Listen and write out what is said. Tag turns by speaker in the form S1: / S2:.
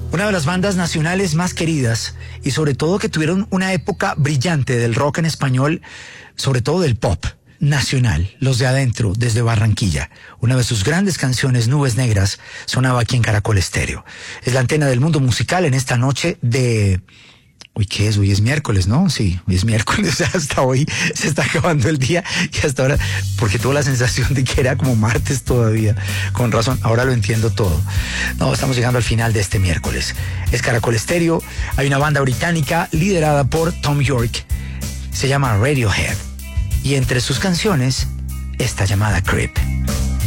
S1: Una de las bandas nacionales más queridas y sobre todo que tuvieron una época brillante del rock en español, sobre todo del pop nacional, Los de Adentro, desde Barranquilla. Una de sus grandes canciones, Nubes Negras, sonaba aquí en Caracol Estéreo. Es la antena del mundo musical en esta noche de... Uy, ¿qué es? Hoy es miércoles, ¿no? Sí, hoy es miércoles, hasta hoy se está acabando el día y hasta ahora, porque tuve la sensación de que era como martes todavía. Con razón, ahora lo entiendo todo. No, estamos llegando al final de este miércoles. Es Caracol Estéreo, hay una banda británica liderada por Tom York, se llama Radiohead, y entre sus canciones, esta llamada Creep.